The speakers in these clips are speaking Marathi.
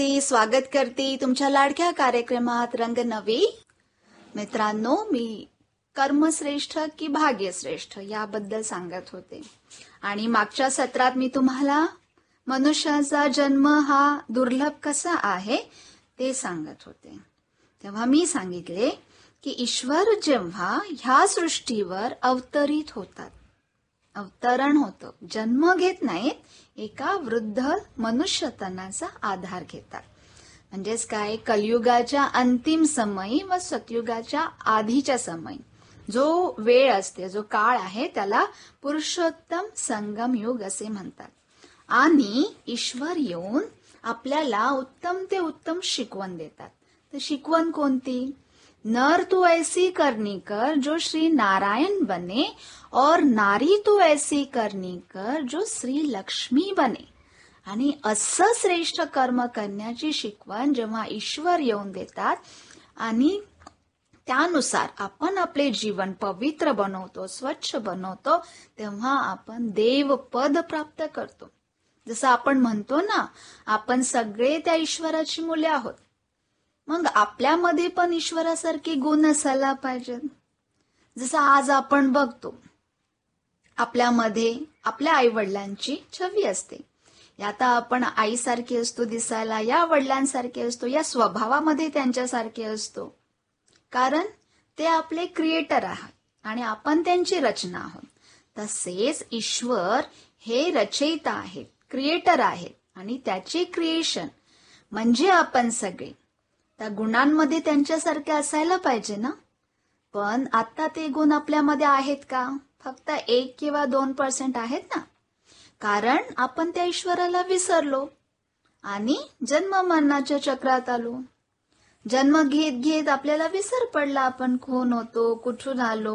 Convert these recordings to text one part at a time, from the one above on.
स्वागत करते तुमच्या लाडक्या कार्यक्रमात रंग नवी. मित्रांनो, मी कर्मश्रेष्ठ की भाग्यश्रेष्ठ याबद्दल सांगत होते आणि मागच्या सत्रात मी तुम्हाला मनुष्याचा जन्म हा दुर्लभ कसा आहे ते सांगत होते. तेव्हा मी सांगितले की ईश्वर जेव्हा ह्या सृष्टीवर अवतरित होतात, अवतरण होतं, जन्म घेत नाहीत, एका वृद्ध मनुष्यतनाचा आधार घेतात. म्हणजेच काय, कलियुगाच्या अंतिम समयी व सतयुगाच्या आधीच्या समयी जो वेळ असते, जो काळ आहे, त्याला पुरुषोत्तम संगम युग असे म्हणतात. आणि ईश्वर येऊन आपल्याला उत्तम ते उत्तम शिकवण देतात. तर शिकवण कोणती? नर तू ऐसी करनी कर जो श्री नारायण बने और नारी तू ऐसी करनी कर जो श्री लक्ष्मी बने. आणि असं श्रेष्ठ कर्म करण्याची शिकवण जेव्हा ईश्वर येऊन देतात आणि त्यानुसार आपण आपले जीवन पवित्र बनवतो, स्वच्छ बनवतो, तेव्हा आपण देवपद प्राप्त करतो. जसं आपण म्हणतो ना, आपण सगळे त्या ईश्वराची मुले आहोत. मग आपल्यामध्ये पण ईश्वरासारखे गुण असायला पाहिजेत. जसं आज आपण बघतो, आपल्यामध्ये आपल्या आई वडिलांची छवी असते. आता आपण आईसारखे असतो दिसायला, या वडिलांसारखे असतो, या स्वभावामध्ये त्यांच्यासारखे असतो, कारण ते आपले क्रिएटर आहेत आणि आपण त्यांची रचना आहोत. तसेच ईश्वर हे रचयिता आहेत, क्रिएटर आहेत आणि त्याचे क्रिएशन म्हणजे आपण सगळे. त्या गुणांमध्ये त्यांच्यासारखे असायला पाहिजे ना. पण आता ते गुण आपल्यामध्ये आहेत का? फक्त 1 किंवा 2% आहेत ना. कारण आपण त्या ईश्वराला विसरलो आणि जन्म मरणाच्या चक्रात आलो. जन्म घेत घेत आपल्याला विसर पडला, आपण कोण होतो, कुठून आलो.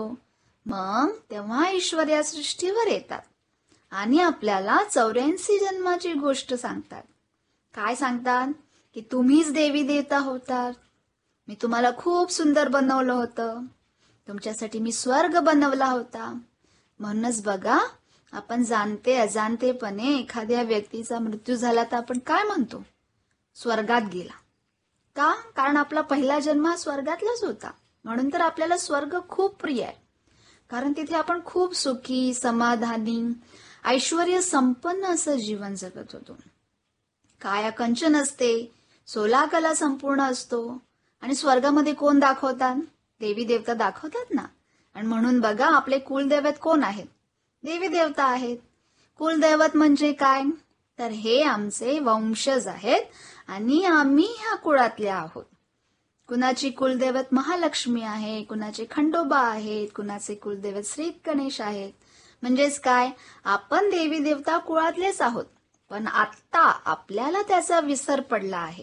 मग तेव्हा ईश्वर या सृष्टीवर येतात आणि आपल्याला 84 जन्माची गोष्ट सांगतात. काय सांगतात? की तुम्हीच देवी देवता होतात. मी तुम्हाला खूप सुंदर बनवलं होतं, तुमच्यासाठी मी स्वर्ग बनवला होता. म्हणूनच बघा, आपण जाणते अजाणतेपणे एखाद्या व्यक्तीचा मृत्यू झाला तर आपण काय म्हणतो? स्वर्गात गेला. का? कारण आपला पहिला जन्म हा स्वर्गातलाच होता. म्हणून तर आपल्याला स्वर्ग खूप प्रिय आहे. कारण तिथे आपण खूप सुखी, समाधानी, ऐश्वर्य संपन्न असं जीवन जगत होतो. काया कंचन असते, 16 कला संपूर्ण असतो. आणि स्वर्गामध्ये कोण दाखवतात? देवी देवता दाखवतात ना. आणि म्हणून बघा, आपले कुलदैवत कोण आहेत? देवी देवता आहेत. कुलदैवत म्हणजे काय? तर हे आमचे वंशज आहेत आणि आम्ही ह्या कुळातले आहोत. कुणाची कुलदैवत महालक्ष्मी आहे, कुणाचे खंडोबा आहेत, कुणाचे कुलदैवत श्री गणेश आहेत. म्हणजेच काय, आपण देवी देवता कुळातलेच आहोत. पण आता आपल्याला त्याचा विसर पडला आहे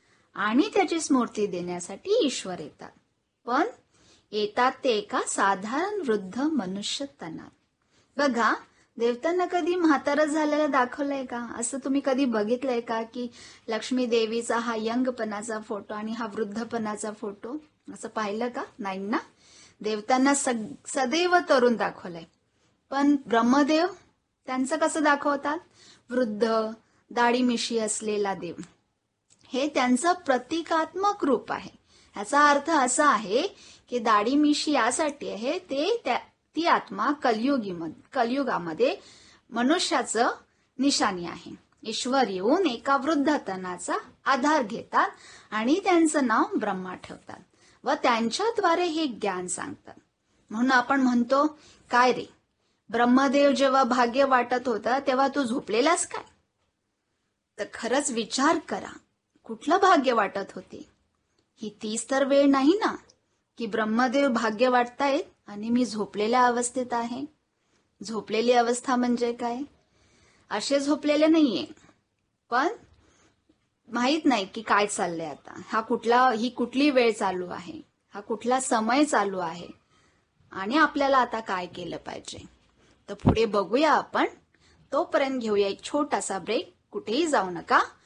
आणि त्याची स्मृती देण्यासाठी ईश्वर येतात. पण येतात ते एका साधारण वृद्ध मनुष्य तनात. बघा, देवतांना कधी म्हातारं झालेलं दाखवलंय का? असं तुम्ही कधी बघितलंय का की लक्ष्मी देवीचा हा यंगपणाचा फोटो आणि हा वृद्धपणाचा फोटो असं पाहिलं का? नाही ना. देवतांना सदैव तरुण दाखवलंय. पण ब्रह्मदेव त्यांचं कसं दाखवतात? वृद्ध, दाढी मिशी असलेला देव. हे त्यांचं प्रतिकात्मक रूप आहे. याचा अर्थ असा आहे की दाढी मिशी यासाठी आहे, ती आत्मा कलियुगामध्ये मनुष्याचं निशाणी आहे. ईश्वर येऊन एका वृद्धतनाचा आधार घेतात आणि त्यांचं नाव ब्रह्मा ठेवतात व त्यांच्याद्वारे हे ज्ञान सांगतात. म्हणून आपण म्हणतो, काय रे, ब्रह्मदेव जेव्हा भाग्य वाटत होता तेव्हा तू झोपलेलास काय? तर खरंच विचार करा, कुठलं भाग्य वाटत होते? ही तीच तर वेळ नाही ना की ब्रह्मदेव भाग्य वाटतायत आणि मी झोपलेल्या अवस्थेत आहे. झोपलेली अवस्था म्हणजे काय? असे झोपलेले नाहीये, पण माहित नाही की काय चाललंय आता, ही कुठली वेळ चालू आहे, हा कुठला समय चालू आहे आणि आपल्याला आता काय केलं पाहिजे. तर पुढे बघूया आपण. तोपर्यंत घेऊया एक छोटासा ब्रेक. कुठेही जाऊ नका.